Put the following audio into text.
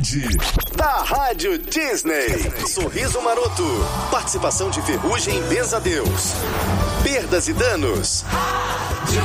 Da Rádio Disney. Sorriso Maroto. Participação de Ferrugem e Benzadeus. Perdas e danos.